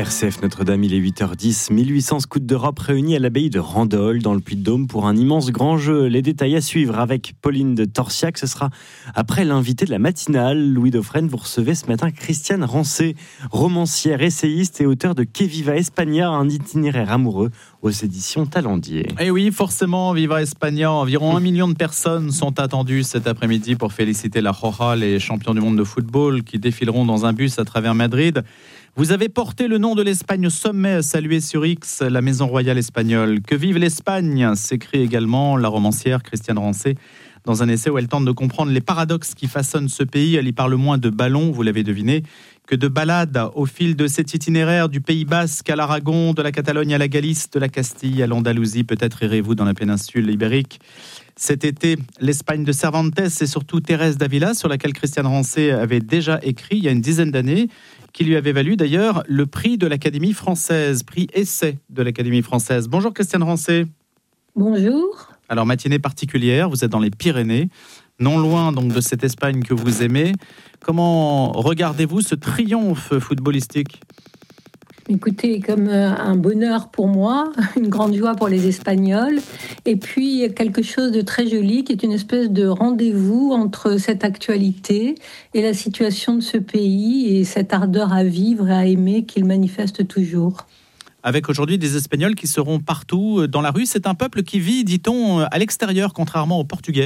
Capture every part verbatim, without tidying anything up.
R C F Notre-Dame, il est huit heures dix. mille huit cents scouts d'Europe réunis à l'abbaye de Randol, dans le Puy-de-Dôme, pour un immense grand jeu. Les détails à suivre avec Pauline de Torsiac. Ce sera après l'invité de la matinale. Louis Dauphren, vous recevez ce matin Christiane Rancé, romancière, essayiste et auteure de Que Viva España, un itinéraire amoureux aux éditions Talendier. Et oui, forcément, Viva España. Environ un million de personnes sont attendues cet après-midi pour féliciter la Roja, les champions du monde de football qui défileront dans un bus à travers Madrid. Vous avez porté le nom de l'Espagne au sommet, salué sur X la Maison Royale Espagnole. Que vive l'Espagne, s'écrit également la romancière Christiane Rancé dans un essai où elle tente de comprendre les paradoxes qui façonnent ce pays. Elle y parle moins de ballons, vous l'avez deviné, que de balades au fil de cet itinéraire du Pays Basque à l'Aragon, de la Catalogne à la Galice, de la Castille à l'Andalousie. Peut-être irez-vous dans la péninsule ibérique cet été. L'Espagne de Cervantes et surtout Thérèse d'Avila, sur laquelle Christiane Rancé avait déjà écrit il y a une dizaine d'années, qui lui avait valu d'ailleurs le prix de l'Académie française, prix essai de l'Académie française. Bonjour Christiane Rancé. Bonjour. Alors, matinée particulière, vous êtes dans les Pyrénées, non loin donc de cette Espagne que vous aimez. Comment regardez-vous ce triomphe footballistique ? Écoutez, comme un bonheur pour moi, une grande joie pour les Espagnols, et puis quelque chose de très joli qui est une espèce de rendez-vous entre cette actualité et la situation de ce pays et cette ardeur à vivre et à aimer qu'il manifeste toujours. Avec aujourd'hui des Espagnols qui seront partout dans la rue, c'est un peuple qui vit, dit-on, à l'extérieur, contrairement aux Portugais.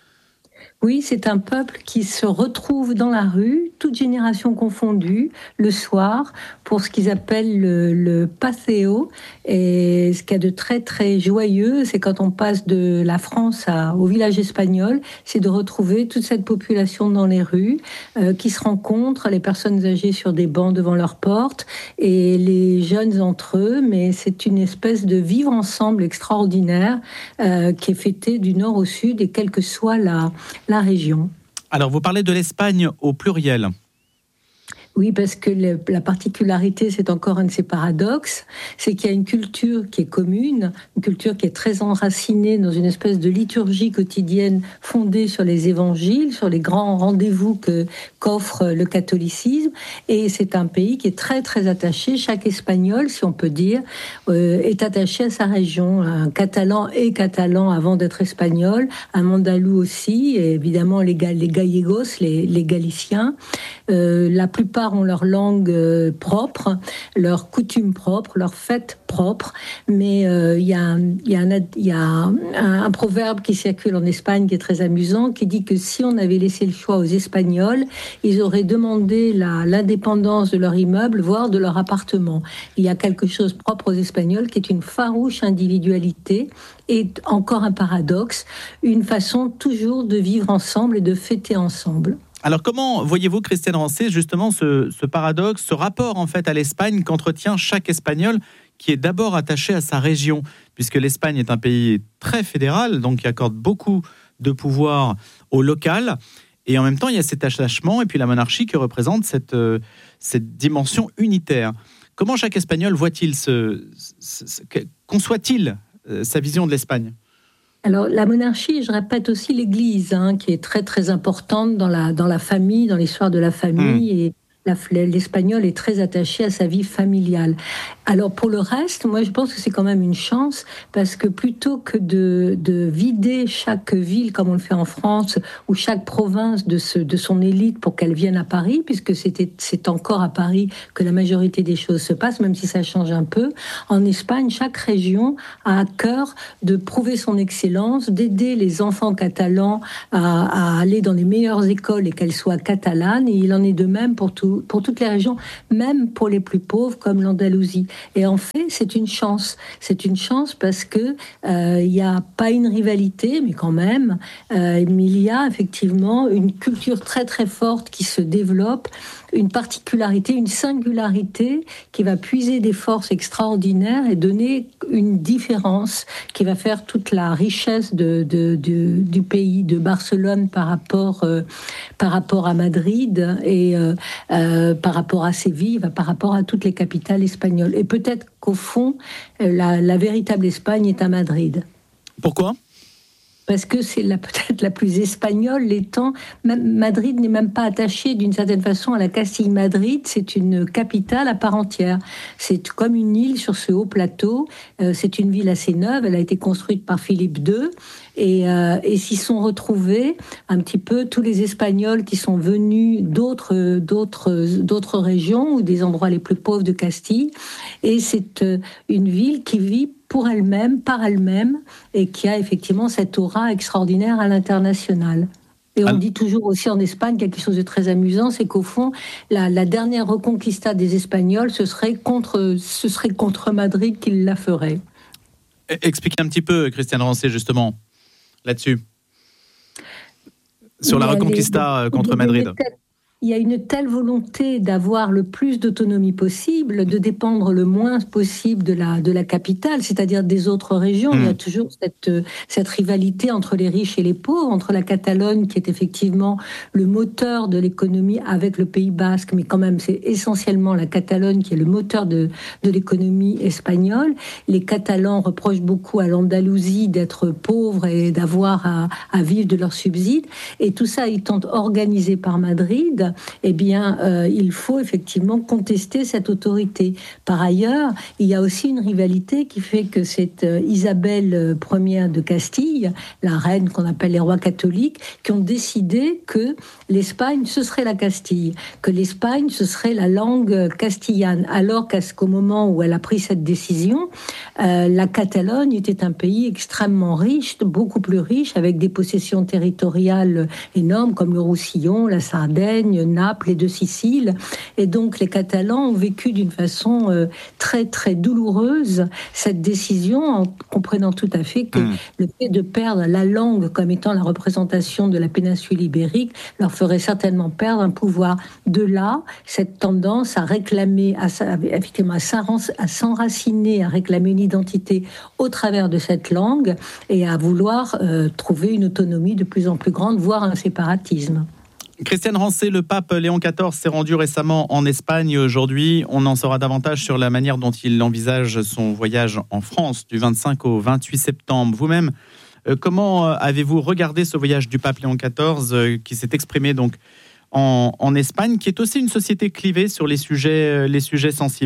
Oui, c'est un peuple qui se retrouve dans la rue, toute génération confondue, le soir, pour ce qu'ils appellent le, le paseo. Et ce qu'il y a de très très joyeux, c'est quand on passe de la France à, au village espagnol, c'est de retrouver toute cette population dans les rues, euh, qui se rencontrent, les personnes âgées sur des bancs devant leurs portes, et les jeunes entre eux. Mais c'est une espèce de vivre ensemble extraordinaire, euh, qui est fêté du nord au sud, et quelle que soit la la région. Alors, vous parlez de l'Espagne au pluriel. Oui, parce que le, la particularité, c'est encore un de ces paradoxes, c'est qu'il y a une culture qui est commune, une culture qui est très enracinée dans une espèce de liturgie quotidienne fondée sur les évangiles, sur les grands rendez-vous que, qu'offre le catholicisme. Et c'est un pays qui est très, très attaché. Chaque Espagnol, si on peut dire, euh, est attaché à sa région. Un Catalan est catalan avant d'être espagnol, un Andalou aussi, et évidemment les, les Gallegos, les, les Galiciens. Euh, la plupart ont leur langue euh, propre, leurs coutumes propres, leurs fêtes propres, mais il euh, y a, y a, un, y a un, un proverbe qui circule en Espagne qui est très amusant, qui dit que si on avait laissé le choix aux Espagnols, ils auraient demandé la, l'indépendance de leur immeuble, voire de leur appartement. Il y a quelque chose propre aux Espagnols qui est une farouche individualité et encore un paradoxe, une façon toujours de vivre ensemble et de fêter ensemble. Alors, comment voyez-vous, Christiane Rancé, justement ce, ce paradoxe, ce rapport en fait à l'Espagne qu'entretient chaque Espagnol qui est d'abord attaché à sa région, puisque l'Espagne est un pays très fédéral, donc qui accorde beaucoup de pouvoir au local, et en même temps, il y a cet attachement et puis la monarchie qui représente cette, euh, cette dimension unitaire. Comment chaque Espagnol voit-il, ce, ce, ce, conçoit-il euh, sa vision de l'Espagne ? Alors, la monarchie, je répète aussi l'Église, hein, qui est très, très importante dans la, dans la famille, dans l'histoire de la famille. Mmh. Et la, l'espagnol est très attaché à sa vie familiale. Alors, pour le reste, moi, je pense que c'est quand même une chance, parce que plutôt que de, de vider chaque ville, comme on le fait en France, ou chaque province de, ce, de son élite pour qu'elle vienne à Paris, puisque c'était, c'est encore à Paris que la majorité des choses se passent, même si ça change un peu, en Espagne, chaque région a à cœur de prouver son excellence, d'aider les enfants catalans à, à aller dans les meilleures écoles et qu'elles soient catalanes, et il en est de même pour, tout, pour toutes les régions, même pour les plus pauvres, comme l'Andalousie. Et en fait, c'est une chance. C'est une chance parce que euh, il n'y a pas une rivalité, mais quand même, euh, il y a effectivement une culture très très forte qui se développe, une particularité, une singularité qui va puiser des forces extraordinaires et donner une différence qui va faire toute la richesse de, de, de, du pays, de Barcelone par rapport, euh, par rapport à Madrid et euh, euh, par rapport à Séville, par rapport à toutes les capitales espagnoles. Et peut-être qu'au fond, la, la véritable Espagne est à Madrid. Pourquoi ? parce que c'est la, peut-être la plus espagnole, l'étant. Madrid n'est même pas attachée d'une certaine façon à la Castille-Madrid, c'est une capitale à part entière. C'est comme une île sur ce haut plateau, euh, c'est une ville assez neuve, elle a été construite par Philippe deux, et, euh, et s'y sont retrouvés un petit peu tous les Espagnols qui sont venus d'autres, d'autres, d'autres régions ou des endroits les plus pauvres de Castille, et c'est euh, une ville qui vit pour elle-même, par elle-même, et qui a effectivement cette aura extraordinaire à l'international. Et on dit toujours aussi en Espagne quelque chose de très amusant, c'est qu'au fond, la, la dernière reconquista des Espagnols, ce serait contre, ce serait contre Madrid qu'ils la feraient. Expliquez un petit peu, Christiane Rancé, justement, là-dessus. Sur la reconquista les, contre Madrid. Il y a une telle volonté d'avoir le plus d'autonomie possible, de dépendre le moins possible de la, de la capitale, c'est-à-dire des autres régions. Mmh. Il y a toujours cette, cette rivalité entre les riches et les pauvres, entre la Catalogne, qui est effectivement le moteur de l'économie avec le Pays Basque, mais quand même c'est essentiellement la Catalogne qui est le moteur de, de l'économie espagnole. Les Catalans reprochent beaucoup à l'Andalousie d'être pauvres et d'avoir à, à vivre de leurs subsides. Et tout ça étant organisé par Madrid, eh bien, euh, il faut effectivement contester cette autorité. Par ailleurs, il y a aussi une rivalité qui fait que c'est euh, Isabelle première de Castille, la reine qu'on appelle les rois catholiques, qui ont décidé que l'Espagne, ce serait la Castille, que l'Espagne, ce serait la langue castillane, alors qu'au moment où elle a pris cette décision, euh, la Catalogne était un pays extrêmement riche, beaucoup plus riche, avec des possessions territoriales énormes, comme le Roussillon, la Sardaigne, Naples et de Sicile. Et donc les Catalans ont vécu d'une façon euh, très très douloureuse cette décision, en comprenant tout à fait que mmh. le fait de perdre la langue comme étant la représentation de la péninsule ibérique leur ferait certainement perdre un pouvoir. De là, cette tendance à réclamer, à, effectivement, à s'enraciner, à réclamer une identité au travers de cette langue et à vouloir euh, trouver une autonomie de plus en plus grande, voire un séparatisme. Christiane Rancé, le pape Léon quatorze s'est rendu récemment en Espagne. Aujourd'hui, on en saura davantage sur la manière dont il envisage son voyage en France du vingt-cinq au vingt-huit septembre. Vous-même, euh, comment avez-vous regardé ce voyage du pape Léon quatorze euh, qui s'est exprimé donc en, en Espagne, qui est aussi une société clivée sur les sujets, euh, les sujets sensibles ?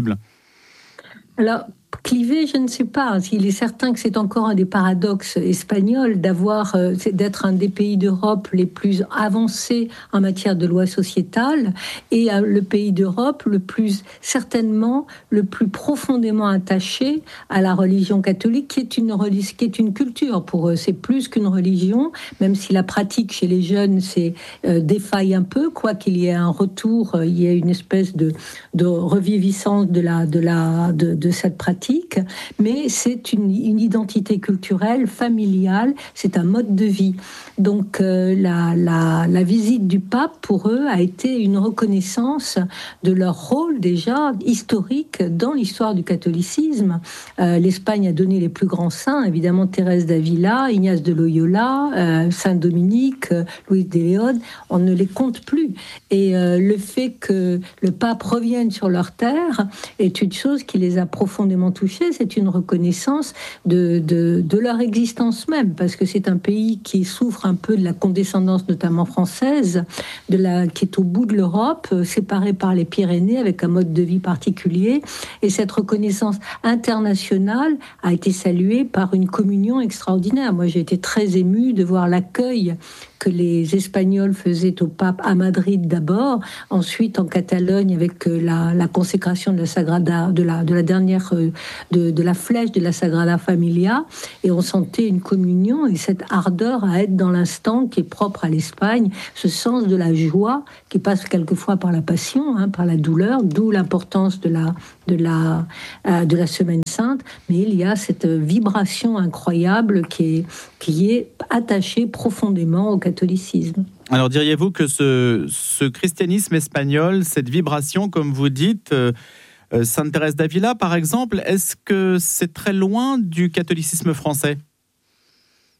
Alors, clivé, je ne sais pas. Il est certain que c'est encore un des paradoxes espagnols d'avoir, euh, d'être un des pays d'Europe les plus avancés en matière de loi sociétale et euh, le pays d'Europe le plus, certainement, le plus profondément attaché à la religion catholique, qui est une religion, qui est une culture pour eux. C'est plus qu'une religion, même si la pratique chez les jeunes c'est euh, défaille un peu, quoi qu'il y ait un retour, euh, il y a une espèce de, de reviviscence de la, de la, de, de cette pratique. Mais c'est une, une identité culturelle, familiale, c'est un mode de vie. Donc euh, la, la, la visite du pape, pour eux, a été une reconnaissance de leur rôle déjà historique dans l'histoire du catholicisme. Euh, L'Espagne a donné les plus grands saints, évidemment Thérèse d'Avila, Ignace de Loyola, euh, Saint-Dominique, euh, Louis de Léon, on ne les compte plus. Et euh, le fait que le pape revienne sur leur terre est une chose qui les a profondément touchés, c'est une reconnaissance de, de, de leur existence même, parce que c'est un pays qui souffre un peu de la condescendance notamment française, de la, qui est au bout de l'Europe, séparé par les Pyrénées, avec un mode de vie particulier, et cette reconnaissance internationale a été saluée par une communion extraordinaire. Moi, j'ai été très émue de voir l'accueil que les Espagnols faisaient au pape à Madrid d'abord, ensuite en Catalogne avec la, la consécration de la Sagrada, de la, de la dernière, de, de la flèche de la Sagrada Familia, et on sentait une communion et cette ardeur à être dans l'instant qui est propre à l'Espagne, ce sens de la joie qui passe quelquefois par la passion, hein, par la douleur, d'où l'importance de la, de la, euh, de la Semaine Sainte, mais il y a cette vibration incroyable qui est, qui est attachée profondément au catholicisme. Alors diriez-vous que ce, ce christianisme espagnol, cette vibration, comme vous dites, euh, euh, Sainte Thérèse d'Avila par exemple, est-ce que c'est très loin du catholicisme français ?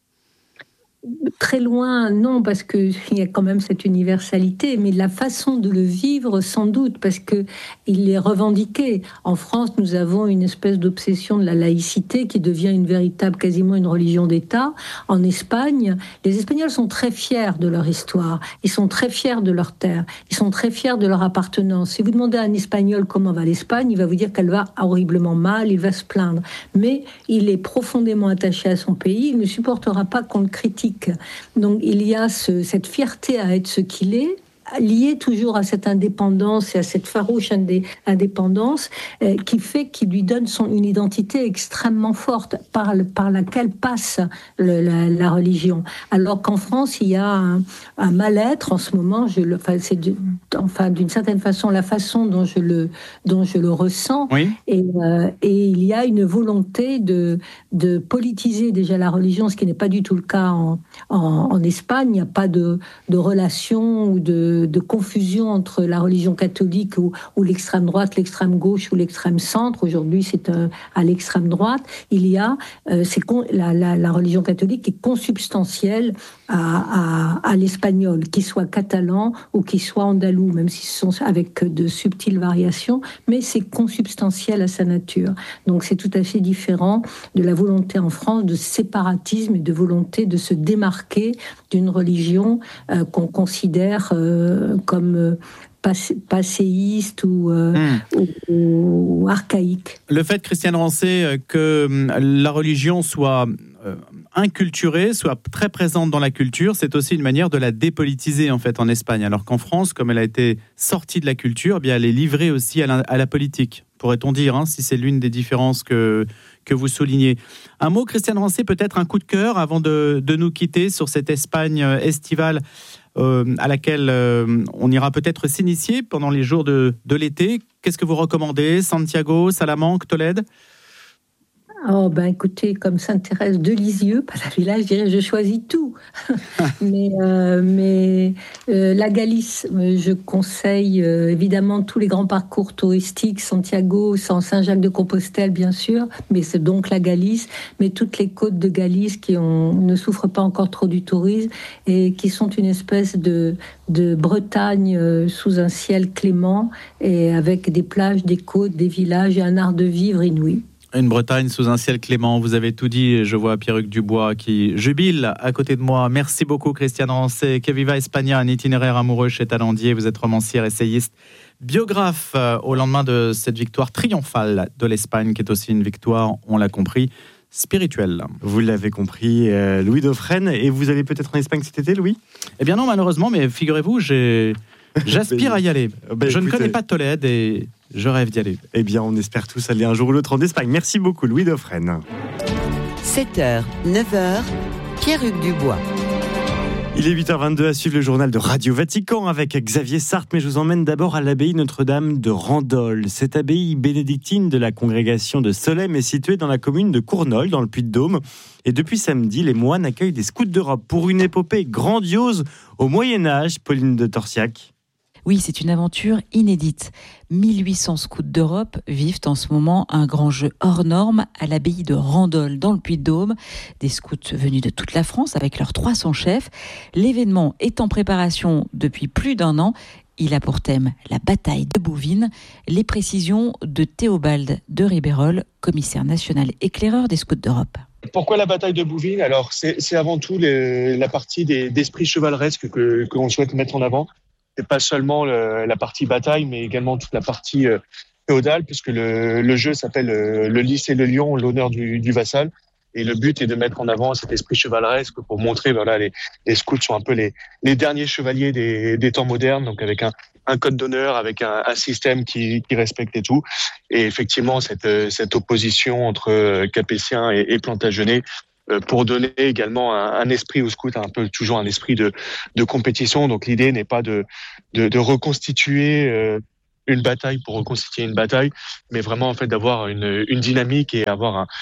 Très loin, non, parce qu'il y a quand même cette universalité, mais la façon de le vivre, sans doute, parce qu'il est revendiqué. En France, nous avons une espèce d'obsession de la laïcité qui devient une véritable, quasiment une religion d'État. En Espagne, les Espagnols sont très fiers de leur histoire, ils sont très fiers de leur terre, ils sont très fiers de leur appartenance. Si vous demandez à un Espagnol comment va l'Espagne, il va vous dire qu'elle va horriblement mal, il va se plaindre. Mais il est profondément attaché à son pays, il ne supportera pas qu'on le critique. Donc il y a ce, cette fierté à être ce qu'il est, lié toujours à cette indépendance et à cette farouche indé- indépendance euh, qui fait qu'il lui donne son, une identité extrêmement forte par, le, par laquelle passe le, la, la religion. Alors qu'en France, il y a un, un mal-être en ce moment, je le, enfin, c'est de, enfin, d'une certaine façon la façon dont je le, dont je le ressens. Oui. Et, euh, et il y a une volonté de, de politiser déjà la religion, ce qui n'est pas du tout le cas en, en, en Espagne. Il n'y a pas de, de relation ou de de confusion entre la religion catholique ou, ou l'extrême droite, l'extrême gauche ou l'extrême centre. Aujourd'hui, c'est euh, à l'extrême droite. Il y a euh, c'est con, la, la, la religion catholique est consubstantielle à, à, à l'espagnol, qu'il soit catalan ou qu'il soit andalou, même si ce sont avec de subtiles variations, mais c'est consubstantiel à sa nature. Donc c'est tout à fait différent de la volonté en France de séparatisme et de volonté de se démarquer d'une religion euh, qu'on considère euh, comme euh, passéiste ou, euh, mmh. ou, ou archaïque. Le fait, Christiane Rancé, que la religion soit euh, inculturée, soit très présente dans la culture, c'est aussi une manière de la dépolitiser en fait en Espagne. Alors qu'en France, comme elle a été sortie de la culture, eh bien elle est livrée aussi à la, à la politique, pourrait-on dire, hein, si c'est l'une des différences que, que vous soulignez. Un mot, Christiane Rancé, peut-être un coup de cœur avant de, de nous quitter sur cette Espagne estivale euh, à laquelle euh, on ira peut-être s'initier pendant les jours de, de l'été. Qu'est-ce que vous recommandez ? Santiago, Salamanque, Tolède ? Oh ben écoutez, comme Sainte-Thérèse de Lisieux, pas la village, je dirais je choisis tout. mais euh, mais euh, la Galice, je conseille euh, évidemment tous les grands parcours touristiques, Santiago, Saint-Jacques-de-Compostelle bien sûr, mais c'est donc la Galice, mais toutes les côtes de Galice qui ont, ne souffrent pas encore trop du tourisme et qui sont une espèce de, de Bretagne euh, sous un ciel clément et avec des plages, des côtes, des villages et un art de vivre inouï. Une Bretagne sous un ciel clément, vous avez tout dit. Je vois Pierruc Dubois qui jubile à côté de moi. Merci beaucoup Christiane Rancé. Que viva España, un itinéraire amoureux chez Talendier. Vous êtes romancière, essayiste, biographe au lendemain de cette victoire triomphale de l'Espagne, qui est aussi une victoire, on l'a compris, spirituelle. Vous l'avez compris, euh, Louis Dauphren. Et vous allez peut-être en Espagne cet été, Louis ? Eh bien non, malheureusement, mais figurez-vous, j'ai... j'aspire à y aller. Ben, je écoutez... ne connais pas Tolède et je rêve d'y aller. Eh bien, on espère tous aller un jour ou l'autre en Espagne. Merci beaucoup, Louis Dauphren. sept heures, neuf heures, Pierruc Dubois. Il est huit heures vingt-deux à suivre le journal de Radio Vatican avec Xavier Sartre, mais je vous emmène d'abord à l'abbaye Notre-Dame de Randol. Cette abbaye bénédictine de la congrégation de Solesmes est située dans la commune de Cournol, dans le Puy-de-Dôme. Et depuis samedi, les moines accueillent des scouts d'Europe pour une épopée grandiose au Moyen-Âge. Pauline de Torsiac. Oui, c'est une aventure inédite. mille huit cents scouts d'Europe vivent en ce moment un grand jeu hors norme à l'abbaye de Randol, dans le Puy-de-Dôme. Des scouts venus de toute la France avec leurs trois cents chefs. L'événement est en préparation depuis plus d'un an. Il a pour thème la bataille de Bouvines. Les précisions de Théobald de Ribérol, commissaire national éclaireur des scouts d'Europe. Pourquoi la bataille de Bouvines ? Alors, c'est, c'est avant tout les, la partie des, d'esprit chevaleresque que, que l'on souhaite mettre en avant. C'est pas seulement le, la partie bataille, mais également toute la partie euh, féodale, puisque le, le jeu s'appelle euh, le lys et le lion, l'honneur du, du vassal. Et le but est de mettre en avant cet esprit chevaleresque pour montrer, voilà, les, les scouts sont un peu les, les derniers chevaliers des, des temps modernes, donc avec un, un code d'honneur, avec un, un système qui, qui respecte et tout. Et effectivement, cette, cette opposition entre Capétiens et, et Plantagenêt, pour donner également un, un esprit au scout, un peu toujours un esprit de, de compétition. Donc l'idée n'est pas de, de, de reconstituer euh, une bataille pour reconstituer une bataille, mais vraiment en fait d'avoir une, une dynamique et avoir un,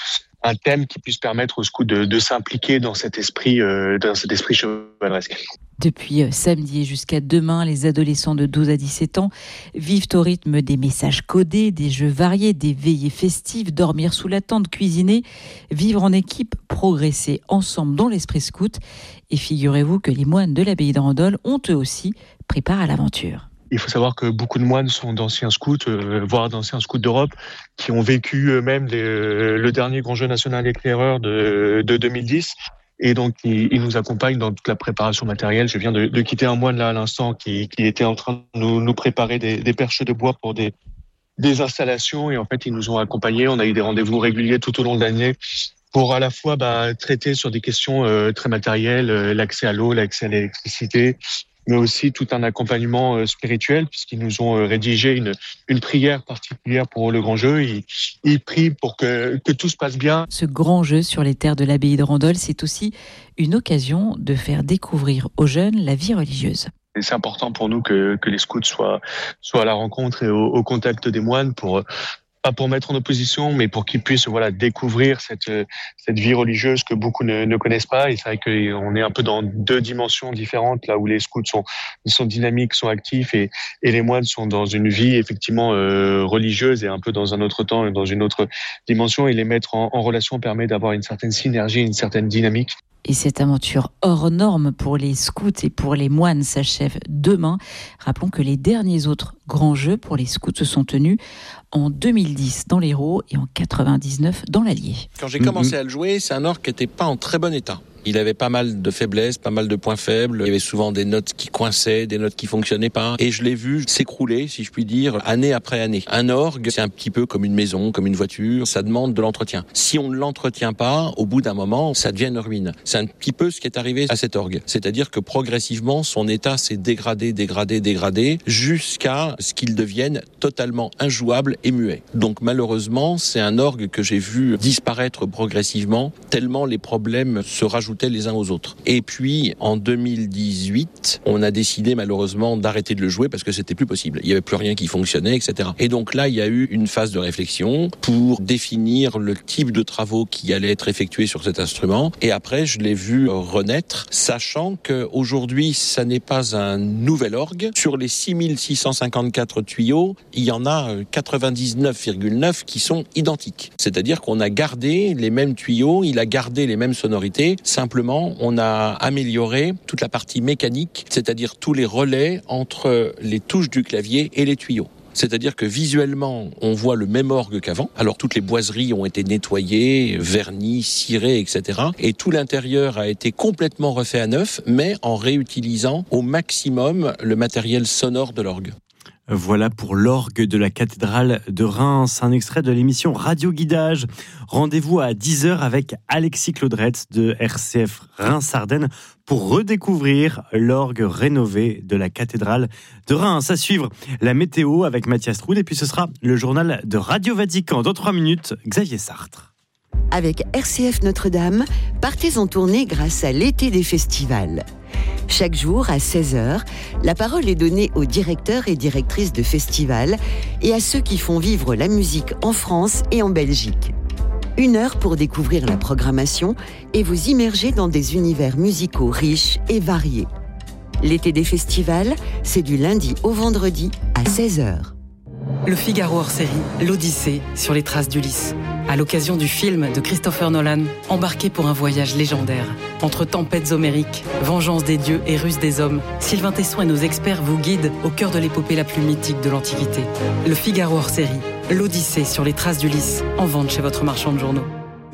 un thème qui puisse permettre aux scouts de, de s'impliquer dans cet esprit, euh, dans cet esprit chevaleresque. Depuis samedi et jusqu'à demain, les adolescents de douze à dix-sept ans vivent au rythme des messages codés, des jeux variés, des veillées festives, dormir sous la tente, cuisiner, vivre en équipe, progresser ensemble dans l'esprit scout. Et figurez-vous que les moines de l'abbaye de Randol ont eux aussi pris part à l'aventure. Il faut savoir que beaucoup de moines sont d'anciens scouts, euh, voire d'anciens scouts d'Europe, qui ont vécu eux-mêmes les, euh, le dernier grand jeu national éclaireur de, de deux mille dix. Et donc, ils, ils nous accompagnent dans toute la préparation matérielle. Je viens de, de quitter un moine là à l'instant qui, qui était en train de nous, nous préparer des, des perches de bois pour des, des installations. Et en fait, ils nous ont accompagnés. On a eu des rendez-vous réguliers tout au long de l'année pour à la fois bah, traiter sur des questions euh, très matérielles, euh, l'accès à l'eau, l'accès à l'électricité, mais aussi tout un accompagnement euh, spirituel, puisqu'ils nous ont euh, rédigé une, une prière particulière pour le grand jeu. Ils, ils prient pour que, que tout se passe bien. Ce grand jeu sur les terres de l'abbaye de Randol, c'est aussi une occasion de faire découvrir aux jeunes la vie religieuse. Et c'est important pour nous que, que les scouts soient, soient à la rencontre et au, au contact des moines pour... pas pour mettre en opposition, mais pour qu'ils puissent voilà découvrir cette cette vie religieuse que beaucoup ne, ne connaissent pas. Et c'est vrai qu'on est un peu dans deux dimensions différentes, là où les scouts sont sont dynamiques, sont actifs, et et les moines sont dans une vie effectivement euh, religieuse et un peu dans un autre temps, dans une autre dimension. Et les mettre en, en relation permet d'avoir une certaine synergie, une certaine dynamique. Et cette aventure hors norme pour les scouts et pour les moines s'achève demain. Rappelons que les derniers autres grands jeux pour les scouts se sont tenus en deux mille dix dans l'Hérault et en quatre-vingt-dix-neuf dans l'Allier. Quand j'ai commencé à le jouer, c'est un orgue qui n'était pas en très bon état. Il avait pas mal de faiblesses, pas mal de points faibles. Il y avait souvent des notes qui coinçaient, des notes qui fonctionnaient pas. Et je l'ai vu s'écrouler, si je puis dire, année après année. Un orgue, c'est un petit peu comme une maison, comme une voiture. Ça demande de l'entretien. Si on ne l'entretient pas, au bout d'un moment, ça devient une ruine. C'est un petit peu ce qui est arrivé à cet orgue. C'est-à-dire que progressivement, son état s'est dégradé, dégradé, dégradé, jusqu'à ce qu'il devienne totalement injouable et muet. Donc malheureusement, c'est un orgue que j'ai vu disparaître progressivement, tellement les problèmes se rajoutaient les uns aux autres. Et puis, en deux mille dix-huit, on a décidé malheureusement d'arrêter de le jouer parce que c'était plus possible. Il n'y avait plus rien qui fonctionnait, et cetera. Et donc là, il y a eu une phase de réflexion pour définir le type de travaux qui allaient être effectués sur cet instrument. Et après, je l'ai vu renaître, sachant qu'aujourd'hui, ça n'est pas un nouvel orgue. Sur les six mille six cent cinquante-quatre tuyaux, il y en a quatre-vingt-dix-neuf virgule neuf qui sont identiques. C'est-à-dire qu'on a gardé les mêmes tuyaux, il a gardé les mêmes sonorités. Simplement, on a amélioré toute la partie mécanique, c'est-à-dire tous les relais entre les touches du clavier et les tuyaux. C'est-à-dire que visuellement, on voit le même orgue qu'avant. Alors, toutes les boiseries ont été nettoyées, vernies, cirées, et cetera. Et tout l'intérieur a été complètement refait à neuf, mais en réutilisant au maximum le matériel sonore de l'orgue. Voilà pour l'orgue de la cathédrale de Reims, un extrait de l'émission Radio Guidage. Rendez-vous à dix heures avec Alexis Claudretz de R C F Reims-Ardennes pour redécouvrir l'orgue rénové de la cathédrale de Reims. À suivre la météo avec Mathias Troud, et puis ce sera le journal de Radio Vatican. Dans trois minutes, Xavier Sartre. Avec R C F Notre-Dame, partez en tournée grâce à l'été des festivals. Chaque jour, à seize heures, la parole est donnée aux directeurs et directrices de festivals et à ceux qui font vivre la musique en France et en Belgique. Une heure pour découvrir la programmation et vous immerger dans des univers musicaux riches et variés. L'été des festivals, c'est du lundi au vendredi à seize heures. Le Figaro hors série, l'Odyssée sur les traces d'Ulysse. À l'occasion du film de Christopher Nolan, embarqué pour un voyage légendaire. Entre tempêtes homériques, vengeance des dieux et ruse des hommes, Sylvain Tesson et nos experts vous guident au cœur de l'épopée la plus mythique de l'Antiquité. Le Figaro hors série, l'Odyssée sur les traces d'Ulysse, en vente chez votre marchand de journaux.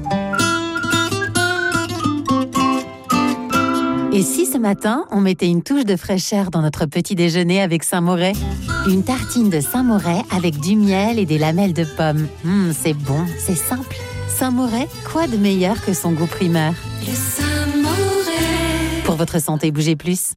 Et si ce matin, on mettait une touche de fraîcheur dans notre petit déjeuner avec Saint-Moret ? Une tartine de Saint-Moret avec du miel et des lamelles de pommes. Mmh, c'est bon, c'est simple. Saint-Moret, quoi de meilleur que son goût primaire ? Le Saint-Moret. Pour votre santé, bougez plus.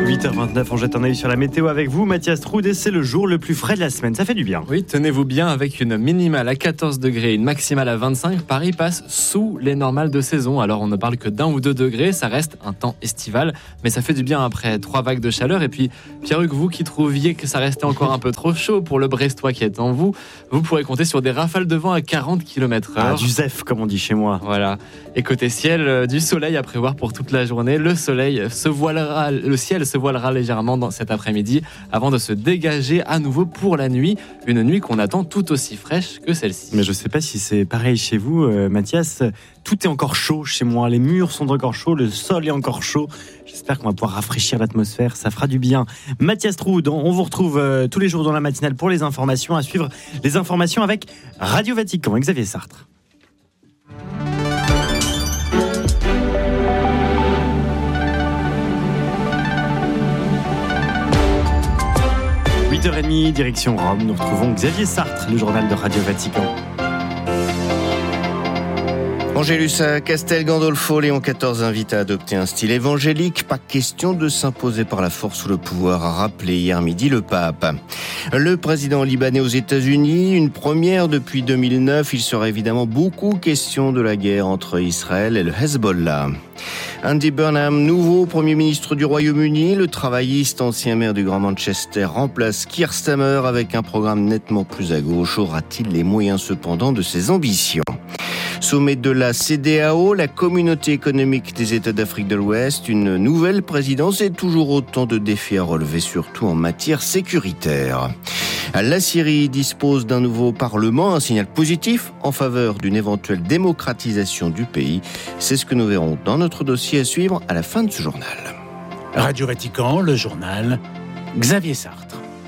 huit heures vingt-neuf, on jette un œil sur la météo avec vous, Mathias Troud, et c'est le jour le plus frais de la semaine. Ça fait du bien. Oui, tenez-vous bien, avec une minimale à quatorze degrés et une maximale à vingt-cinq, Paris passe sous les normales de saison. Alors on ne parle que d'un ou deux degrés, ça reste un temps estival, mais ça fait du bien après trois vagues de chaleur. Et puis, Pierre-Hugues, vous qui trouviez que ça restait encore un peu trop chaud pour le Brestois qui est en vous, vous pourrez compter sur des rafales de vent à quarante kilomètres heure. Ah, du zef, comme on dit chez moi. Voilà. Et côté ciel, euh, du soleil à prévoir pour toute la journée. Le soleil se voilera, le ciel se voilera légèrement dans cet après-midi avant de se dégager à nouveau pour la nuit. Une nuit qu'on attend tout aussi fraîche que celle-ci. Mais je ne sais pas si c'est pareil chez vous, euh, Mathias. Tout est encore chaud chez moi. Les murs sont encore chauds, le sol est encore chaud. J'espère qu'on va pouvoir rafraîchir l'atmosphère. Ça fera du bien. Mathias Troud, on vous retrouve euh, tous les jours dans la matinale pour les informations. À suivre les informations avec Radio Vatican et Xavier Sartre. huit heures trente, direction Rome, nous retrouvons Xavier Sartre, le journal de Radio Vatican. Angélus à Castel Gandolfo, Léon quatorze invite à adopter un style évangélique. Pas question de s'imposer par la force ou le pouvoir, a rappelé hier midi le pape. Le président libanais aux États-Unis, une première depuis deux mille neuf. Il sera évidemment beaucoup question de la guerre entre Israël et le Hezbollah. Andy Burnham, nouveau Premier ministre du Royaume-Uni, le travailliste, ancien maire du Grand Manchester, remplace Keir Starmer avec un programme nettement plus à gauche. Aura-t-il les moyens cependant de ses ambitions ? Sommet de la C E D E A O, la communauté économique des États d'Afrique de l'Ouest, une nouvelle présidence et toujours autant de défis à relever, surtout en matière sécuritaire. La Syrie dispose d'un nouveau parlement, un signal positif en faveur d'une éventuelle démocratisation du pays. C'est ce que nous verrons dans notre dossier à suivre à la fin de ce journal. Radio Vatican, le journal, Xavier Sartre.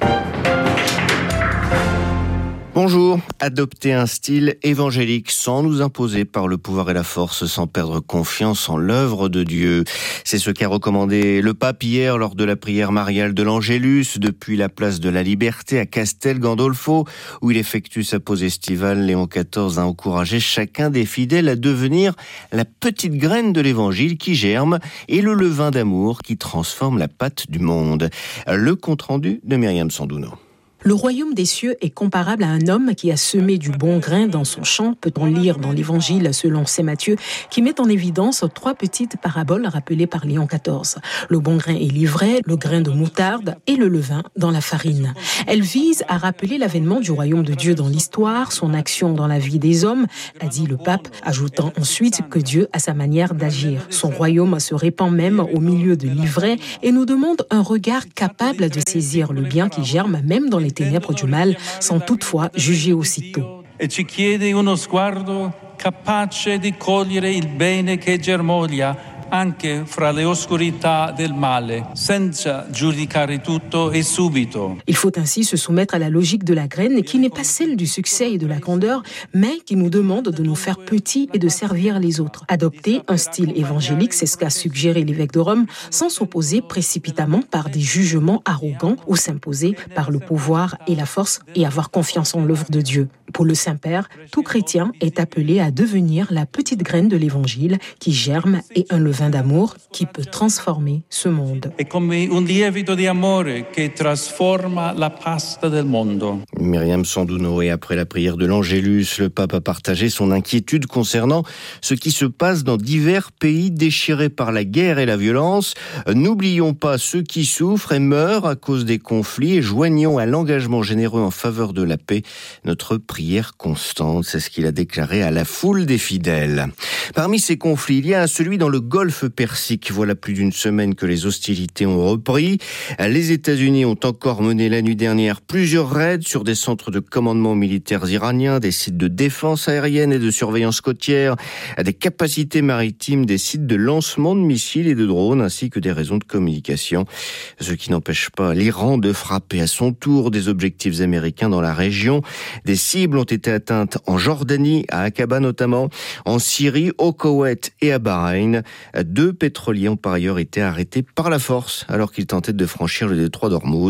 Bonjour, adopter un style évangélique sans nous imposer par le pouvoir et la force, sans perdre confiance en l'œuvre de Dieu. C'est ce qu'a recommandé le pape hier lors de la prière mariale de l'Angélus depuis la place de la Liberté à Castel Gandolfo, où il effectue sa pause estivale. Léon quatorze a encouragé chacun des fidèles à devenir la petite graine de l'évangile qui germe et le levain d'amour qui transforme la pâte du monde. Le compte-rendu de Myriam Sandouno. Le royaume des cieux est comparable à un homme qui a semé du bon grain dans son champ, peut-on lire dans l'évangile selon saint Matthieu, qui met en évidence trois petites paraboles rappelées par Léon quatorze. Le bon grain est l'ivraie, le grain de moutarde et le levain dans la farine. Elles visent à rappeler l'avènement du royaume de Dieu dans l'histoire, son action dans la vie des hommes, a dit le pape, ajoutant ensuite que Dieu a sa manière d'agir. Son royaume se répand même au milieu de l'ivraie et nous demande un regard capable de saisir le bien qui germe même dans les ténèbres du mal, sans toutefois juger aussitôt. E ci chiede uno sguardo capace di cogliere il bene che germoglia anche fra le oscurità del male, senza giudicare tutto e subito. Il faut ainsi se soumettre à la logique de la graine qui n'est pas celle du succès et de la grandeur, mais qui nous demande de nous faire petits et de servir les autres. Adopter un style évangélique, c'est ce qu'a suggéré l'évêque de Rome, sans s'opposer précipitamment par des jugements arrogants ou s'imposer par le pouvoir et la force et avoir confiance en l'œuvre de Dieu. Pour le Saint-Père, tout chrétien est appelé à devenir la petite graine de l'évangile qui germe et un levain d'amour qui peut transformer ce monde. È come un lievito di amore che trasforma la pasta del mondo. Myriam Sandouno, et après la prière de l'Angélus, le pape a partagé son inquiétude concernant ce qui se passe dans divers pays déchirés par la guerre et la violence. N'oublions pas ceux qui souffrent et meurent à cause des conflits et joignons à l'engagement généreux en faveur de la paix notre prière constante. C'est ce qu'il a déclaré à la foule des fidèles. Parmi ces conflits, il y a celui dans le Golfe Persique. Voilà plus d'une semaine que les hostilités ont repris. Les États-Unis ont encore mené la nuit dernière plusieurs raids sur des centres de commandement militaires iraniens, des sites de défense aérienne et de surveillance côtière, des capacités maritimes, des sites de lancement de missiles et de drones, ainsi que des réseaux de communication. Ce qui n'empêche pas l'Iran de frapper à son tour des objectifs américains dans la région. Des cibles ont été atteintes en Jordanie, à Aqaba notamment, en Syrie, au Koweït et à Bahreïn. Deux pétroliers ont par ailleurs été arrêtés par la force alors qu'ils tentaient de franchir le détroit d'Ormuz.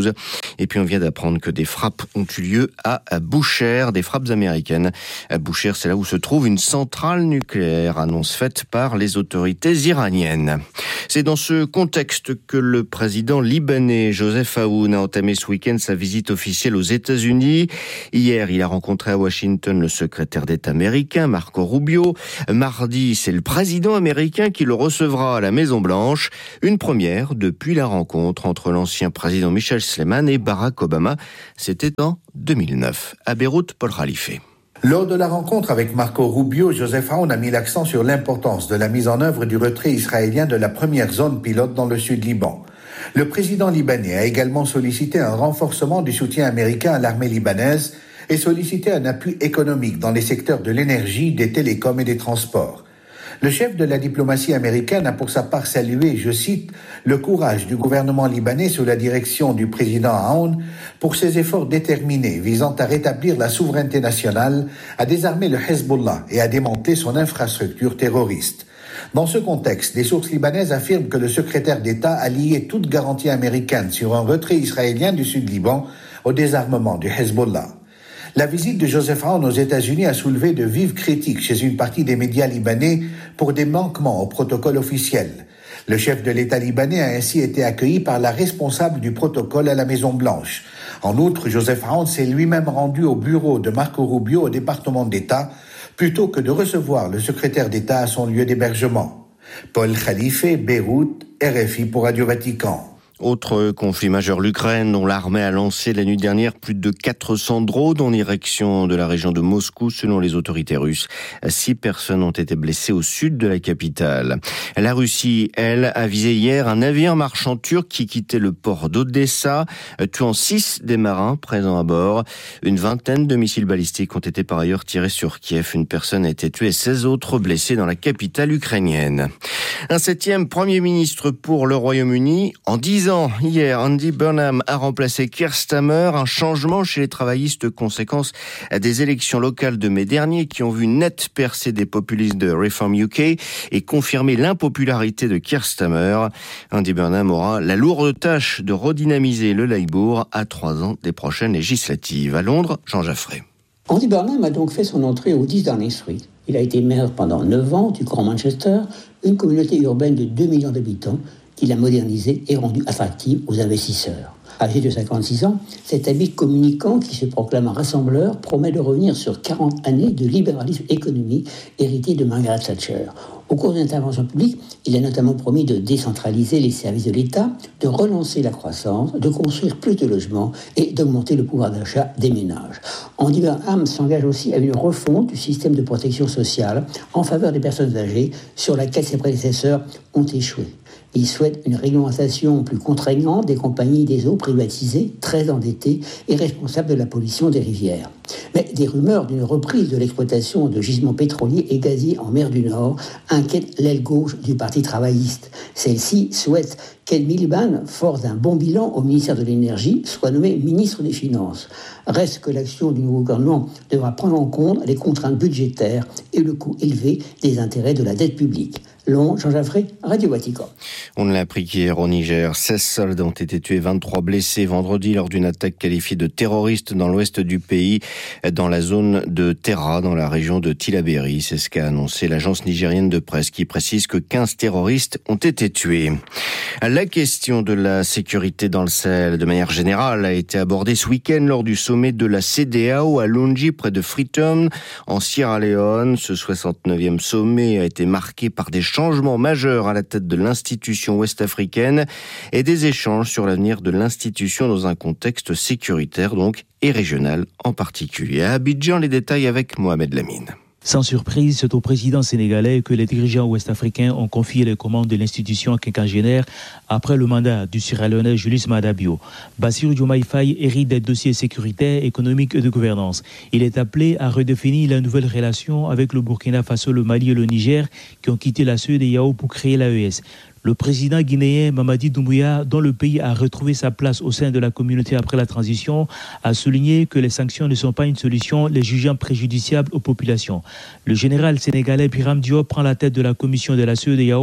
Et puis on vient d'apprendre que des frappes ont eu lieu à Boucher, des frappes américaines. À Boucher, c'est là où se trouve une centrale nucléaire, annonce faite par les autorités iraniennes. C'est dans ce contexte que le président libanais Joseph Aoun a entamé ce week-end sa visite officielle aux États-Unis. Hier, il a rencontré à Washington le secrétaire d'État américain Marco Rubio. Mardi, c'est le président américain qui le recevra à la Maison-Blanche. Une première depuis la rencontre entre l'ancien président Michel Sleiman et Barack Obama. C'était en deux mille neuf. À Beyrouth, Paul Khalife. Lors de la rencontre avec Marco Rubio, Joseph Aoun a mis l'accent sur l'importance de la mise en œuvre du retrait israélien de la première zone pilote dans le sud Liban. Le président libanais a également sollicité un renforcement du soutien américain à l'armée libanaise et sollicité un appui économique dans les secteurs de l'énergie, des télécoms et des transports. Le chef de la diplomatie américaine a pour sa part salué, je cite, le courage du gouvernement libanais sous la direction du président Aoun pour ses efforts déterminés visant à rétablir la souveraineté nationale, à désarmer le Hezbollah et à démanteler son infrastructure terroriste. Dans ce contexte, des sources libanaises affirment que le secrétaire d'État a lié toute garantie américaine sur un retrait israélien du sud Liban au désarmement du Hezbollah. La visite de Joseph Aoun aux États-Unis a soulevé de vives critiques chez une partie des médias libanais pour des manquements au protocole officiel. Le chef de l'État libanais a ainsi été accueilli par la responsable du protocole à la Maison-Blanche. En outre, Joseph Aoun s'est lui-même rendu au bureau de Marco Rubio au département d'État plutôt que de recevoir le secrétaire d'État à son lieu d'hébergement. Paul Khalife, Beyrouth, R F I pour Radio Vatican. Autre conflit majeur, l'Ukraine, dont l'armée a lancé la nuit dernière plus de quatre cents drones en direction de la région de Moscou, selon les autorités russes. Six personnes ont été blessées au sud de la capitale. La Russie, elle, a visé hier un navire marchand turc qui quittait le port d'Odessa, tuant six des marins présents à bord. Une vingtaine de missiles balistiques ont été par ailleurs tirés sur Kiev. Une personne a été tuée et seize autres blessées dans la capitale ukrainienne. Un septième Premier ministre pour le Royaume-Uni en dix ans. Hier, Andy Burnham a remplacé Keir Starmer, un changement chez les travaillistes, conséquence des élections locales de mai dernier qui ont vu une nette percée des populistes de Reform U K et confirmé l'impopularité de Keir Starmer. Andy Burnham aura la lourde tâche de redynamiser le Labour à trois ans des prochaines législatives. À Londres, Jean Jaffray. Andy Burnham a donc fait son entrée au dix Downing Street. Il a été maire pendant neuf ans du Grand Manchester, une communauté urbaine de deux millions d'habitants qu'il a modernisée et rendue attractive aux investisseurs. Âgé de cinquante-six ans, cet habile communicant qui se proclame un rassembleur promet de revenir sur quarante années de libéralisme économique hérité de Margaret Thatcher. Au cours d'une intervention publique, il a notamment promis de décentraliser les services de l'État, de relancer la croissance, de construire plus de logements et d'augmenter le pouvoir d'achat des ménages. Andy Burnham s'engage aussi à une refonte du système de protection sociale en faveur des personnes âgées sur laquelle ses prédécesseurs ont échoué. Il souhaite une réglementation plus contraignante des compagnies des eaux privatisées, très endettées et responsables de la pollution des rivières. Mais des rumeurs d'une reprise de l'exploitation de gisements pétroliers et gaziers en mer du Nord inquiètent l'aile gauche du Parti travailliste. Celle-ci souhaite qu'Ed Miliband, force d'un bon bilan au ministère de l'Énergie, soit nommé ministre des Finances. Reste que l'action du nouveau gouvernement devra prendre en compte les contraintes budgétaires et le coût élevé des intérêts de la dette publique. Long, Jean Jaffray, Radio Vatican. On l'a appris qu'hier au Niger, seize soldats ont été tués, vingt-trois blessés vendredi lors d'une attaque qualifiée de terroriste dans l'ouest du pays, dans la zone de Terra, dans la région de Tillabéri. C'est ce qu'a annoncé l'agence nigérienne de presse qui précise que quinze terroristes ont été tués. La question de la sécurité dans le Sahel, de manière générale, a été abordée ce week-end lors du sommet de la C D A O à Lungi, près de Freetown, en Sierra Leone. Ce soixante-neuvième sommet a été marqué par des changements majeurs à la tête de l'institution ouest-africaine et des échanges sur l'avenir de l'institution dans un contexte sécuritaire donc et régional en particulier. À Abidjan, les détails avec Mohamed Lamine. Sans surprise, c'est au président sénégalais que les dirigeants ouest-africains ont confié les commandes de l'institution quinquagénaire après le mandat du Sierra-Léonais Julius Maada Bio. Bassirou Diomaye Faye hérite des dossiers sécuritaires, économiques et de gouvernance. Il est appelé à redéfinir la nouvelle relation avec le Burkina Faso, le Mali et le Niger qui ont quitté la C E D E A O pour créer l'A E S. Le président guinéen Mamadi Doumbouya, dont le pays a retrouvé sa place au sein de la communauté après la transition, a souligné que les sanctions ne sont pas une solution, les jugeant préjudiciables aux populations. Le général sénégalais Biram Diop prend la tête de la commission de la C E D E A O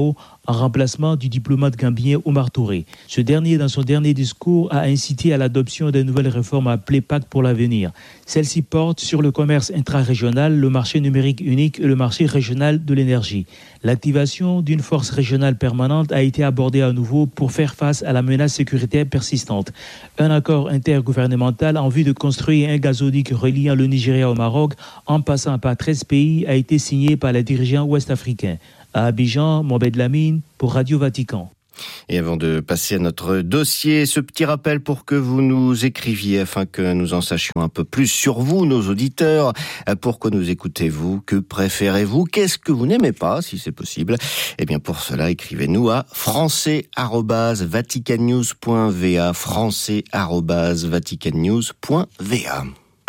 en remplacement du diplomate gambien Omar Touré. Ce dernier, dans son dernier discours, a incité à l'adoption des nouvelles réformes appelées Pacte pour l'avenir. Celles-ci portent sur le commerce intra-régional, le marché numérique unique et le marché régional de l'énergie. L'activation d'une force régionale permanente a été abordée à nouveau pour faire face à la menace sécuritaire persistante. Un accord intergouvernemental en vue de construire un gazoduc reliant le Nigeria au Maroc en passant par treize pays a été signé par les dirigeants ouest-africains. À Abidjan, Mohamed Lamine pour Radio Vatican. Et avant de passer à notre dossier, ce petit rappel pour que vous nous écriviez afin que nous en sachions un peu plus sur vous, nos auditeurs. Pourquoi nous écoutez-vous? Que préférez-vous? Qu'est-ce que vous n'aimez pas, si c'est possible? Eh bien, pour cela, écrivez-nous à français arobase vaticannews point v a français arobase vaticannews point v a.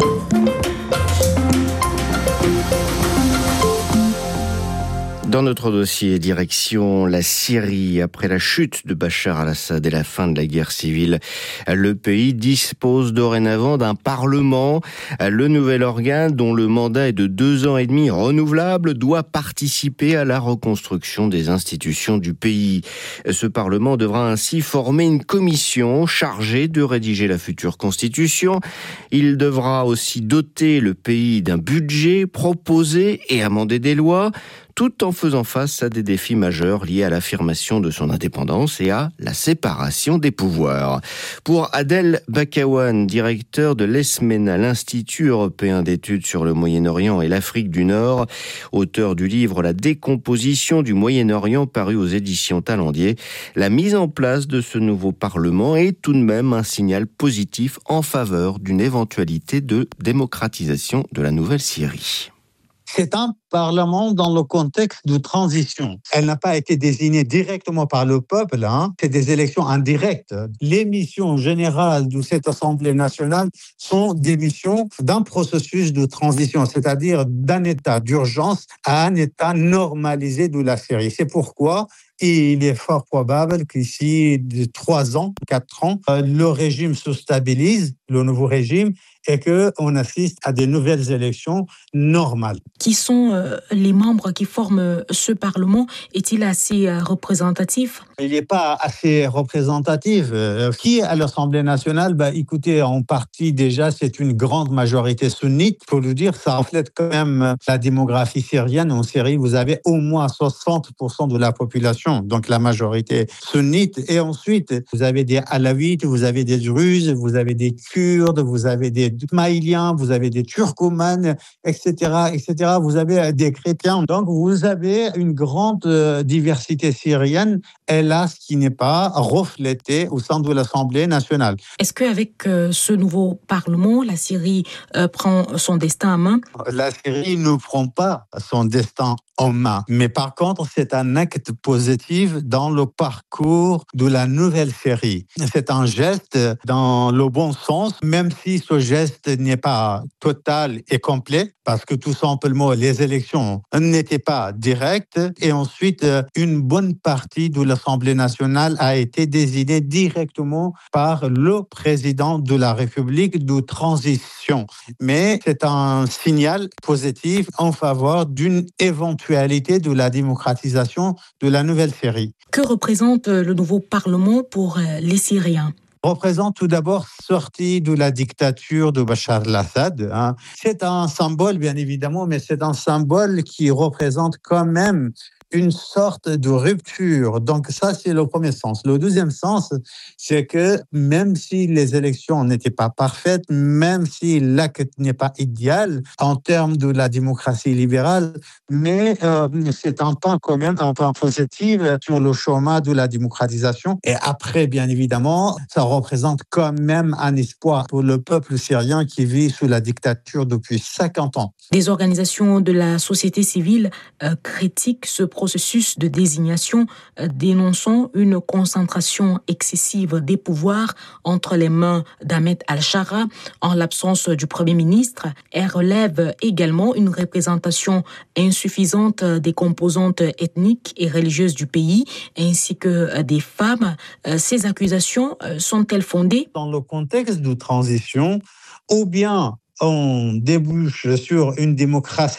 Dans notre dossier, direction la Syrie. Après la chute de Bachar al-Assad et la fin de la guerre civile, le pays dispose dorénavant d'un parlement. Le nouvel organe, dont le mandat est de deux ans et demi renouvelable, doit participer à la reconstruction des institutions du pays. Ce parlement devra ainsi former une commission chargée de rédiger la future constitution. Il devra aussi doter le pays d'un budget, proposer et amender des lois, tout en faisant face à des défis majeurs liés à l'affirmation de son indépendance et à la séparation des pouvoirs. Pour Adel Bakawan, directeur de l'ESMENA, l'Institut européen d'études sur le Moyen-Orient et l'Afrique du Nord, auteur du livre « La décomposition du Moyen-Orient » paru aux éditions Talendier, la mise en place de ce nouveau Parlement est tout de même un signal positif en faveur d'une éventualité de démocratisation de la Nouvelle-Syrie. C'est un parlement dans le contexte de transition. Elle n'a pas été désignée directement par le peuple, hein. C'est des élections indirectes. Les missions générales de cette Assemblée nationale sont des missions d'un processus de transition, c'est-à-dire d'un état d'urgence à un état normalisé de la Syrie. C'est pourquoi il est fort probable qu'ici, de trois ans, quatre ans, le régime se stabilise, le nouveau régime, et qu'on assiste à de nouvelles élections normales. Qui sont euh, les membres qui forment ce Parlement? Est-il assez euh, représentatif? Il n'est pas assez représentatif. Euh, qui est à l'Assemblée nationale? Bah, écoutez, en partie déjà, c'est une grande majorité sunnite. Il faut le dire, ça reflète quand même la démographie syrienne. En Syrie, vous avez au moins soixante pour cent de la population, donc la majorité sunnite. Et ensuite, vous avez des alawites, vous avez des druzes, vous avez des kurdes, vous avez des maïliens, vous avez des turcomanes, et cetera, et cetera. Vous avez des chrétiens. Donc, vous avez une grande diversité syrienne, hélas, qui n'est pas reflétée au sein de l'Assemblée nationale. Est-ce qu'avec euh, ce nouveau Parlement, la Syrie euh, prend son destin en main? La Syrie ne prend pas son destin en main. Mais par contre, c'est un acte positif dans le parcours de la nouvelle Syrie. C'est un geste dans le bon sens, même si ce geste n'est pas total et complet, parce que tout simplement, les élections n'étaient pas directes. Et ensuite, une bonne partie de l'Assemblée nationale a été désignée directement par le président de la République de transition. Mais c'est un signal positif en faveur d'une éventualité de la démocratisation de la nouvelle Syrie. Que représente le nouveau Parlement pour les Syriens ? Représente tout d'abord sortie de la dictature de Bachar al-Assad. Hein. C'est un symbole, bien évidemment, mais c'est un symbole qui représente quand même une sorte de rupture. Donc ça, c'est le premier sens. Le deuxième sens, c'est que même si les élections n'étaient pas parfaites, même si l'acte n'est pas idéal en termes de la démocratie libérale, mais euh, c'est un pas quand même, un pas positif sur le chemin de la démocratisation. Et après, bien évidemment, ça représente quand même un espoir pour le peuple syrien qui vit sous la dictature depuis cinquante ans. Des organisations de la société civile euh, critiquent ce processus de désignation, euh, dénonçant une concentration excessive des pouvoirs entre les mains d'Ahmed al-Shara en l'absence du Premier ministre. Elle relève également une représentation insuffisante des composantes ethniques et religieuses du pays, ainsi que des femmes. Euh, ces accusations euh, sont-elles fondées? Dans le contexte de transition, ou bien on débouche sur une démocratie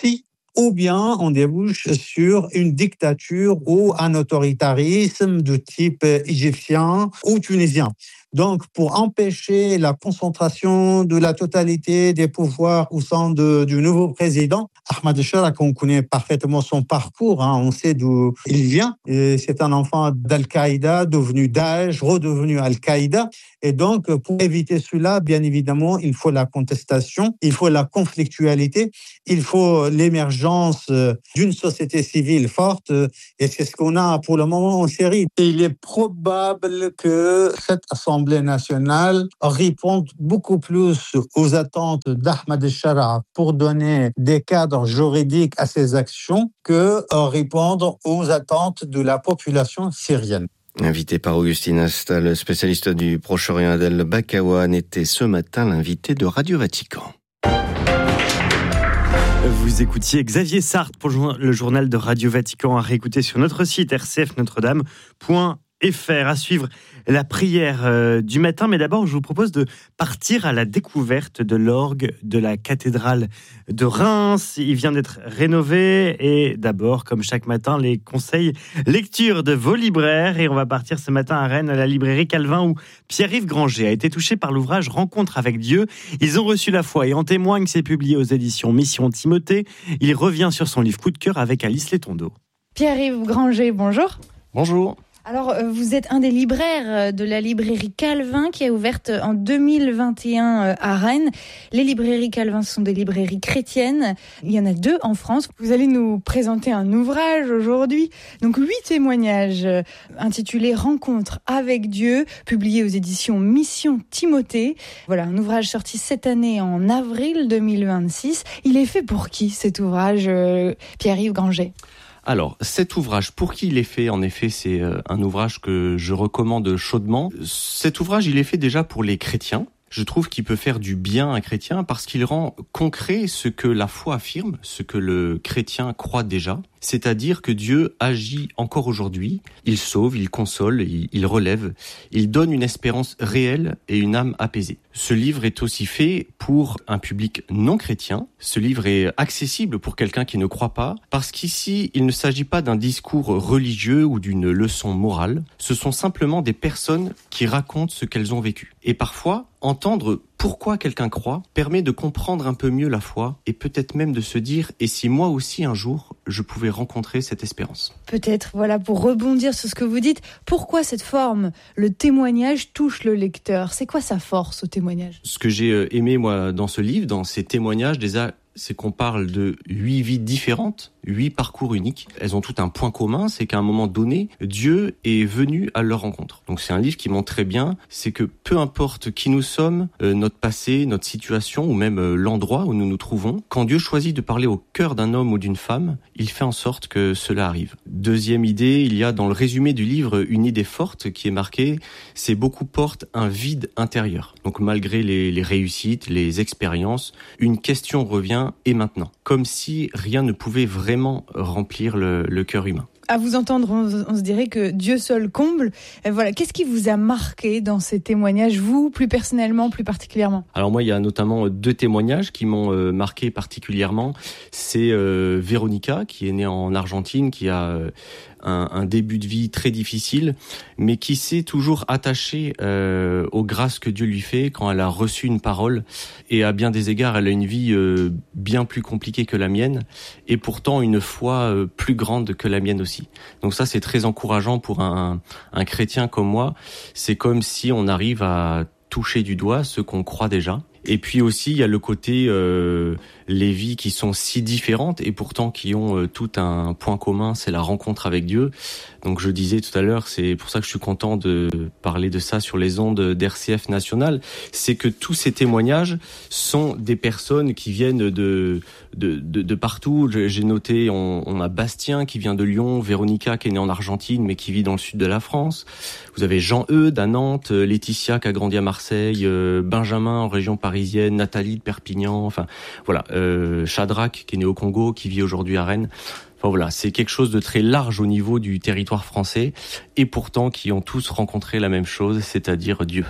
ou bien on débouche sur une dictature ou un autoritarisme de type égyptien ou tunisien. Donc, pour empêcher la concentration de la totalité des pouvoirs au sein de, du nouveau président, Ahmed Sharak, on connaît parfaitement son parcours, hein, on sait d'où il vient. Et c'est un enfant d'Al-Qaïda, devenu Daesh, redevenu Al-Qaïda. Et donc, pour éviter cela, bien évidemment, il faut la contestation, il faut la conflictualité, il faut l'émergence d'une société civile forte. Et c'est ce qu'on a pour le moment en Syrie. Et il est probable que cette assemblée nationale répond beaucoup plus aux attentes d'Ahmed Sharak pour donner des cadres juridiques à ses actions que répondre aux attentes de la population syrienne. Invité par Augustine Asta, le spécialiste du Proche-Orient, Adel Bakawan était ce matin l'invité de Radio Vatican. Vous écoutiez Xavier Sartre pour le journal de Radio Vatican à réécouter sur notre site r c f notre dame point f r. À suivre la prière euh, du matin, mais d'abord je vous propose de partir à la découverte de l'orgue de la cathédrale de Reims. Il vient d'être rénové et d'abord, comme chaque matin, les conseils lecture de vos libraires. Et on va partir ce matin à Rennes à la librairie Calvin où Pierre-Yves Granger a été touché par l'ouvrage Rencontre avec Dieu. Ils ont reçu la foi et en témoigne, c'est publié aux éditions Mission Timothée. Il revient sur son livre coup de cœur avec Alice Létondo. Pierre-Yves Granger, bonjour. Bonjour. Alors, vous êtes un des libraires de la librairie Calvin qui a ouverte en deux mille vingt et un à Rennes. Les librairies Calvin sont des librairies chrétiennes. Il y en a deux en France. Vous allez nous présenter un ouvrage aujourd'hui. Donc, huit témoignages intitulés Rencontre avec Dieu, publié aux éditions Mission Timothée. Voilà, un ouvrage sorti cette année en avril deux mille vingt-six. Il est fait pour qui, cet ouvrage, Pierre-Yves Granger ? Alors, cet ouvrage, pour qui il est fait ? En effet, c'est un ouvrage que je recommande chaudement. Cet ouvrage, il est fait déjà pour les chrétiens. Je trouve qu'il peut faire du bien à un chrétien parce qu'il rend concret ce que la foi affirme, ce que le chrétien croit déjà. C'est-à-dire que Dieu agit encore aujourd'hui, il sauve, il console, il, il relève, il donne une espérance réelle et une âme apaisée. Ce livre est aussi fait pour un public non chrétien. Ce livre est accessible pour quelqu'un qui ne croit pas, parce qu'ici, il ne s'agit pas d'un discours religieux ou d'une leçon morale. Ce sont simplement des personnes qui racontent ce qu'elles ont vécu. Et parfois, entendre pourquoi quelqu'un croit permet de comprendre un peu mieux la foi et peut-être même de se dire « et si moi aussi un jour, je pouvais rencontrer cette espérance ?» Peut-être, voilà, pour rebondir sur ce que vous dites, pourquoi cette forme, le témoignage, touche le lecteur ? C'est quoi sa force au témoignage ? Ce que j'ai aimé, moi, dans ce livre, dans ces témoignages, déjà, c'est qu'on parle de huit vies différentes, huit parcours uniques. Elles ont tout un point commun, c'est qu'à un moment donné, Dieu est venu à leur rencontre. Donc c'est un livre qui montre très bien, c'est que peu importe qui nous sommes, euh, notre passé, notre situation ou même euh, l'endroit où nous nous trouvons, quand Dieu choisit de parler au cœur d'un homme ou d'une femme, il fait en sorte que cela arrive. Deuxième idée, il y a dans le résumé du livre une idée forte qui est marquée, c'est beaucoup portent un vide intérieur. Donc malgré les, les réussites, les expériences, une question revient, et maintenant, comme si rien ne pouvait vraiment remplir le, le cœur humain. À vous entendre, on, on se dirait que Dieu seul comble. Et voilà, qu'est-ce qui vous a marqué dans ces témoignages, vous, plus personnellement, plus particulièrement ? Alors moi, il y a notamment deux témoignages qui m'ont euh, marqué particulièrement. C'est euh, Véronica, qui est née en Argentine, qui a euh, un, un début de vie très difficile, mais qui s'est toujours attachée euh, aux grâces que Dieu lui fait quand elle a reçu une parole. Et à bien des égards, elle a une vie euh, bien plus compliquée que la mienne, et pourtant une foi euh, plus grande que la mienne aussi. Donc ça, c'est très encourageant pour un, un chrétien comme moi. C'est comme si on arrive à toucher du doigt ce qu'on croit déjà. Et puis aussi, il y a le côté euh, les vies qui sont si différentes et pourtant qui ont euh, tout un point commun, c'est la rencontre avec Dieu. Donc je disais tout à l'heure, c'est pour ça que je suis content de parler de ça sur les ondes d'R C F nationale, c'est que tous ces témoignages sont des personnes qui viennent de de de, de partout. J'ai noté, on, on a Bastien qui vient de Lyon, Véronica qui est née en Argentine mais qui vit dans le sud de la France. Vous avez Jean-Eudes à Nantes, Laetitia qui a grandi à Marseille, euh, Benjamin en région parisienne, Nathalie de Perpignan, enfin voilà, euh, Shadrach qui est né au Congo, qui vit aujourd'hui à Rennes. Enfin voilà, c'est quelque chose de très large au niveau du territoire français et pourtant qui ont tous rencontré la même chose, c'est-à-dire Dieu.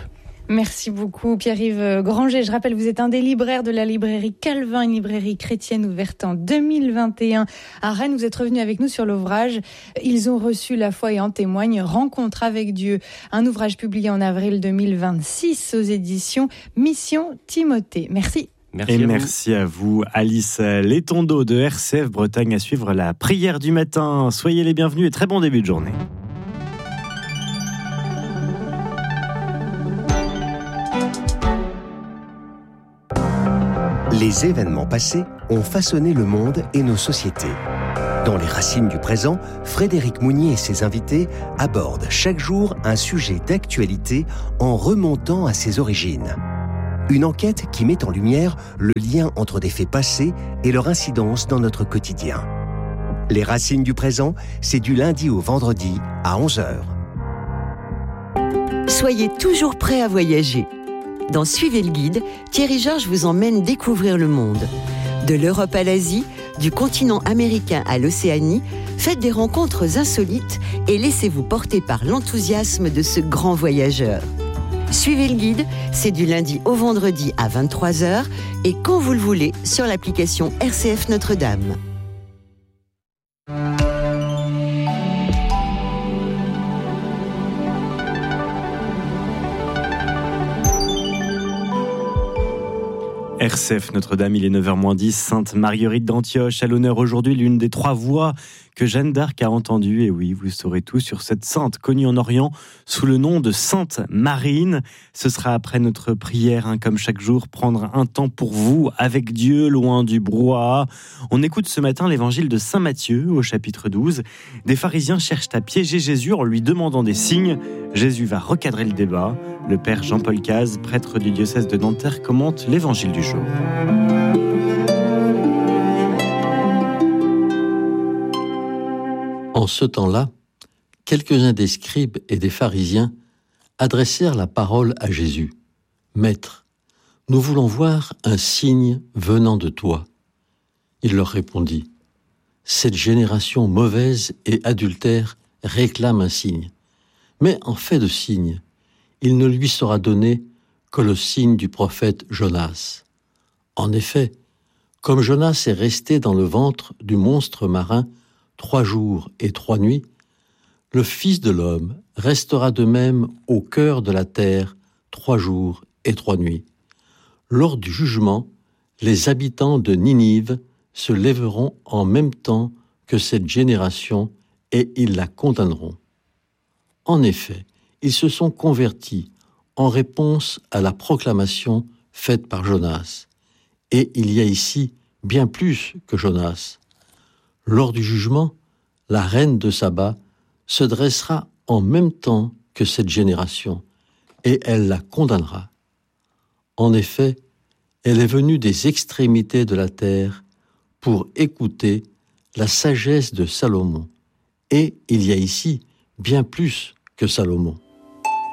Merci beaucoup Pierre-Yves Granger. Je rappelle, vous êtes un des libraires de la librairie Calvin, une librairie chrétienne ouverte en deux mille vingt et un à Rennes. Vous êtes revenu avec nous sur l'ouvrage « Ils ont reçu la foi et en témoignent, rencontre avec Dieu ». Un ouvrage publié en avril deux mille vingt-six aux éditions Mission Timothée. Merci. Merci et à merci vous. à vous, Alice Létondo de R C F Bretagne, à suivre la prière du matin. Soyez les bienvenus et très bon début de journée. Les événements passés ont façonné le monde et nos sociétés. Dans les racines du présent, Frédéric Mounier et ses invités abordent chaque jour un sujet d'actualité en remontant à ses origines. Une enquête qui met en lumière le lien entre des faits passés et leur incidence dans notre quotidien. Les racines du présent, c'est du lundi au vendredi à onze heures. Soyez toujours prêts à voyager. Dans Suivez le guide, Thierry Georges vous emmène découvrir le monde. De l'Europe à l'Asie, du continent américain à l'Océanie, faites des rencontres insolites et laissez-vous porter par l'enthousiasme de ce grand voyageur. Suivez le guide, c'est du lundi au vendredi à vingt-trois heures et quand vous le voulez sur l'application R C F Notre-Dame. R C F Notre-Dame, il est neuf heures moins dix, Sainte Marguerite d'Antioche. À l'honneur aujourd'hui, l'une des trois voix que Jeanne d'Arc a entendues. Et oui, vous saurez tout sur cette sainte connue en Orient sous le nom de Sainte Marine. Ce sera après notre prière, hein, comme chaque jour, prendre un temps pour vous, avec Dieu, loin du brouhaha. On écoute ce matin l'évangile de Saint Matthieu, au chapitre douze. Des pharisiens cherchent à piéger Jésus en lui demandant des signes. Jésus va recadrer le débat. Le père Jean-Paul Caz, prêtre du diocèse de Nanterre, commente l'évangile du jour. En ce temps-là, quelques-uns des scribes et des pharisiens adressèrent la parole à Jésus. « Maître, nous voulons voir un signe venant de toi. » Il leur répondit, « Cette génération mauvaise et adultère réclame un signe. Mais en fait de signe, il ne lui sera donné que le signe du prophète Jonas. En effet, comme Jonas est resté dans le ventre du monstre marin trois jours et trois nuits, le Fils de l'homme restera de même au cœur de la terre trois jours et trois nuits. Lors du jugement, les habitants de Ninive se lèveront en même temps que cette génération et ils la condamneront. En effet, ils se sont convertis en réponse à la proclamation faite par Jonas. Et il y a ici bien plus que Jonas. Lors du jugement, la reine de Saba se dressera en même temps que cette génération, et elle la condamnera. En effet, elle est venue des extrémités de la terre pour écouter la sagesse de Salomon. Et il y a ici bien plus que Salomon.